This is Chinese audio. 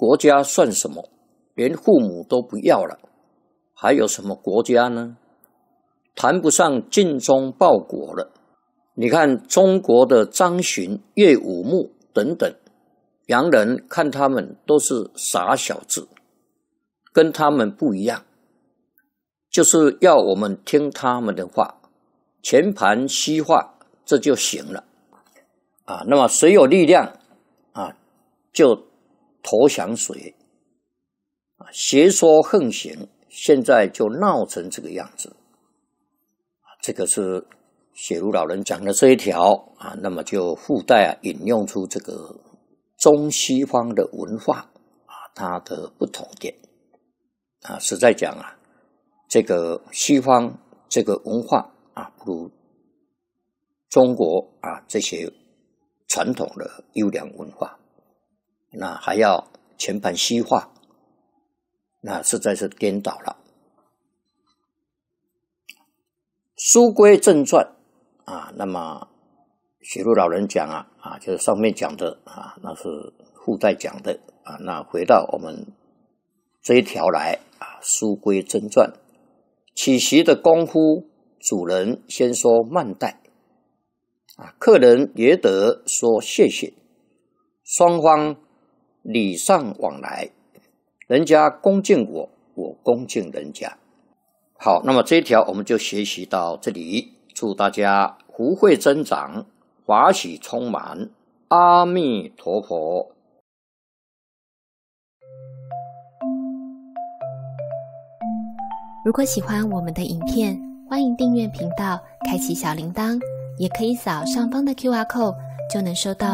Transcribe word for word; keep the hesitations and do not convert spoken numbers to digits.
国家算什么？连父母都不要了，还有什么国家呢？谈不上尽忠报国了。你看中国的张巡、岳武穆等等，洋人看他们都是傻小子，跟他们不一样，就是要我们听他们的话，全盘西化，这就行了啊。那么谁有力量啊，就投降谁。邪说横行，现在就闹成这个样子。这个是雪茹老人讲的这一条啊，那么就附带啊引用出这个中西方的文化啊，它的不同点啊。实在讲啊，这个西方这个文化啊，不如中国啊这些传统的优良文化，那还要全盘西化，那实在是颠倒了。书归正传啊，那么雪茹老人讲啊啊，就是上面讲的啊，那是附带讲的啊。那回到我们这一条来啊，书归正传，起席的功夫，主人先说慢待啊，客人也得说谢谢，双方礼尚往来，人家恭敬我，我恭敬人家。好，那么这一条我们就学习到这里，祝大家福慧增长，法喜充满，阿弥陀佛。 如果喜欢我们的影片，欢迎订阅频道，开启小铃铛，也可以扫上方的 Q R code，就能收到